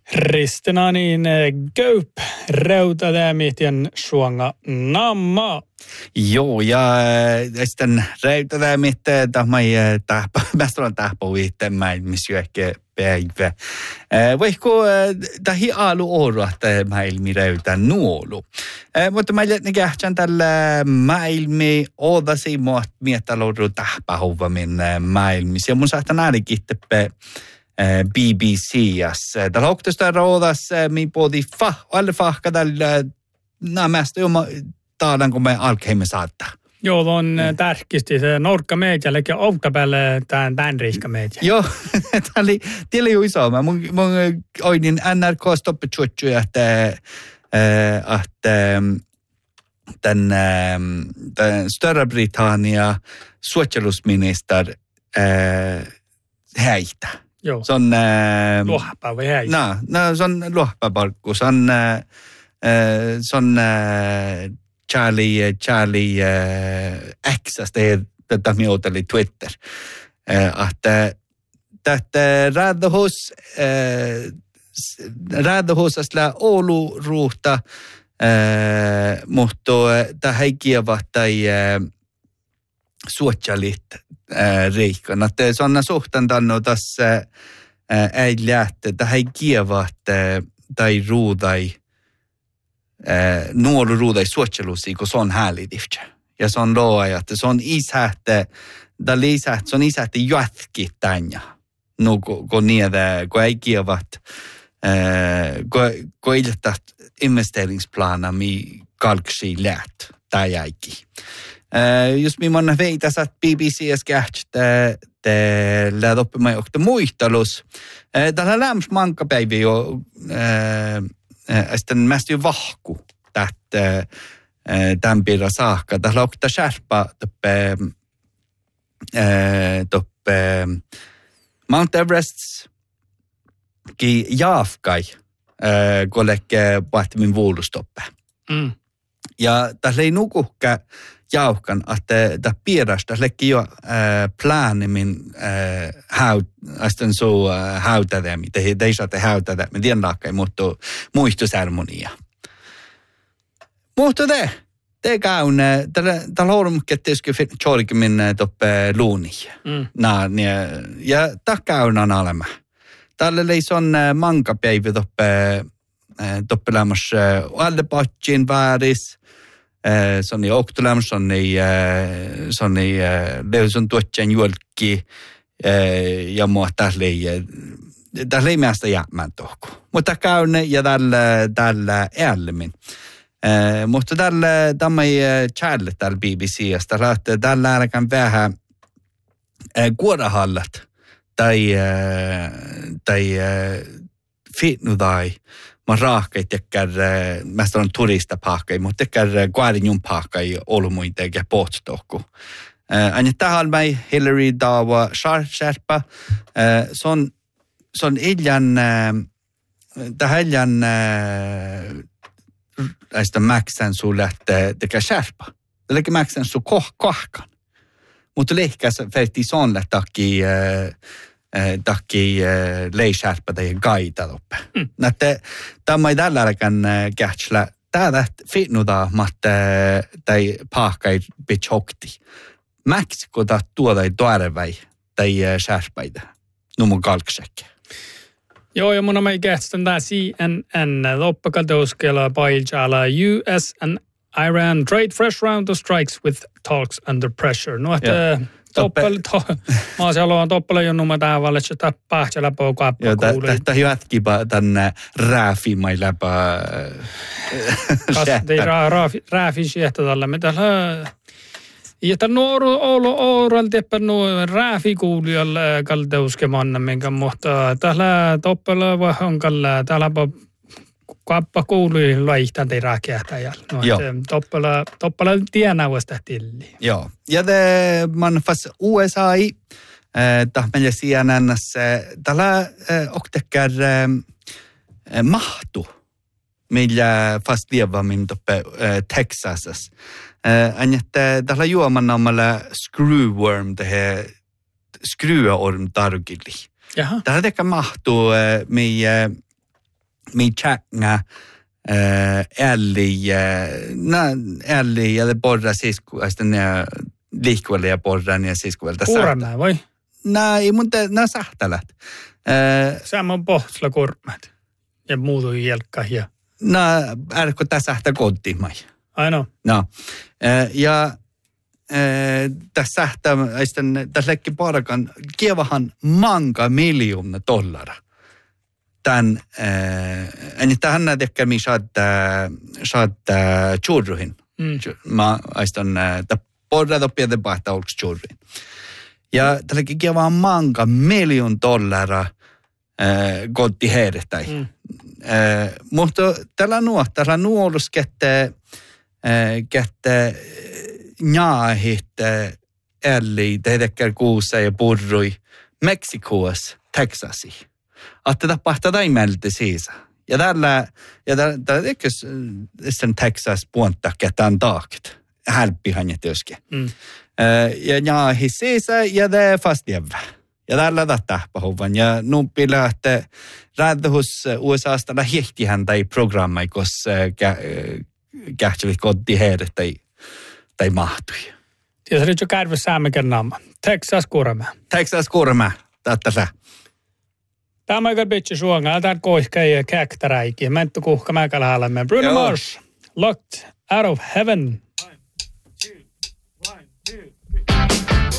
Ristina niin Gaup rautadämitien suonga namma. Joo, ja sitten rautadämit tahmai mästron tahpoviittemään, missä ehkä päivä. Voiko tahi alu orrat maailmi rautan nuolu. Mutta mä ne kähtsän tällä maailmi odasi muot miettaloudru tahpahuvamin maailmissa. Ja mun saattaa närikin BBC:s. Tällä oktosta roodas mi podi alle fahka tällä nämästä joma taadan kun me alkeimme saattaa. Joo, on tärkeästi se norkka meitä, eli outa päälle tämän riikka meitä. Joo, tämä oli jo iso. Mun oinin NRK stoppetjuotjuja, että den Större-Britannia suojelusminister häitä. Joo. Se on luohpa vai häitä? No, se on luohpaparkku. Se on Charlie X:stä, tätä miuteli Twitter. Että Rädhosasla Oulu ruuhta, mutta tämä ei kieva tai suotjalit riikkana. Se on suhtan tannu tässä ei lähtee, tämä ei kieva tai ruudai nuoru ruudai suotjalusi, kun se on häälidiftä. Ja se on loa, että se on isähtä, se on isähtä jätki tänne. No, kun niitä, kun ei kievat, kun iltat investeringsplana, mi kalksi läht, tai jäikki. Jos minä veitä, että BBC:s kähtää, te lähdet oppimaan johto muistelus. Tällä lämps mankapäivä jo, sitten mästi jo vahku, että tämän piirra saakka. Tällä okta särpä, Mount Everests ki jaafkai kollekke vahtimin vuolustoppe. Ja tässä ei nukuhkä jauhkan, että tämä piirasta lekki jo pläänimin häytädämi. Te ei saa häytädämi, tien laakkai muistosermonia. Mutta te käyn, tällä hormukket tietysti tjolkimin toppe luuni. Ja tämä käyn on alema. Tällä ei on mankapäivä toppe lämmäs allepatsin vääris. Se on oktolämmäs, se on leusun tuotsen julkki ja mua tässä ei mielestä jäämään tohku. Mutta käyn ja tällä älmin. Mutta tämä ei tjälle täällä BBC:stä. Tällä älkään vähän kuorahallat tai fitnudai. Mä raahkai tekkär, mä sanon turistapahkai, mutta tekkär kuarinjun pahkai olumuinte ja pohtstohku. Aina tähän mä Hillary Dawa Sharpa, se on iljan, tähän näistä mäksän sulle, että tekee Sharpa. Eli mäksän sun kohkan. Mutta lehkäs verti sonne takki leisärpä tai gaita loppe. Tämä ei tällä äärikään kähtsilä. Tämä fitnuda matta tai pahkai bitchokti. Mäksikö tämä tuoda tuoreväi tai särpäitä. Numun kalksekke. Joo, ja mun on ei kähtsilän tämä CNN loppakatouskella pailjaala US and Iran trade fresh round of strikes with talks under pressure. No, että mä haluan toppele jo numma tähän valle, että tappaa se läpä kaappa kuului. Tämä jätkipä tänne rääfimai läpä. Kasvati rääfi siehtä tällä. Ja tämän ooralti eppä rääfi kuulijalle kalteuskemana, minkä muhtaa tällä toppele on kalla täällä kappa kuului laihtaan tei rääkeähtäjällä. No, toppele tienauesta tilli. Joo. Ja man fast USAi, tahmelle CNN:ssä, tällä oktekkär mahtu, millä fast lievammin toppe Texasas. Että tällä juoman omalla screwworm, tehe skruaorm targilli. Tällä tekkä mahtuu, mi tjänga älli ja det borra siskuaisten ja liikkuvalle ja borran ja siskuvalta. Kurmää vai? Ei mun nää sähtälät. Sehän on pohtsla kurmat ja muutu jälkkähiä. Ärkö tässä sähtää konttimai. Ainoa. No. Ja tässä sähtää, tässä leikki parakan kievahan manka miljoona dollara. Tän, tähän näet mi saattaa churruhin. Mä aistan, että porrata pienten paihtaa olks churruhin. Ja tälläkin kievahan manka miljoona dollara kontti heirittäi. Mutta tällä nuolus kätte njaahit älli tehdäkään kuussa ja purrui Meksikoas, Texasi. Että tapahtuu taimälti siis. Ja tällä tekös sen Texas puolta ketään taakit. Hälppihän ja työskin. Ja njaahi siis ja det fast jävä. Ja tällä tapahtuvan. Ja numpi lähtee räädhus USAsta lähtihän tai programmai, koska kähtsivät kotiin heidät tai mahtui. Ja se nyt jo kärvä säämekän namma. Texas kurma. Texas kurma. Tätä. Tämä on bitsi suonga. Tämä on koihka ja käktäräikin. Menttu kuhka mäkälähälämme. Bruno Mars. Locked out of heaven.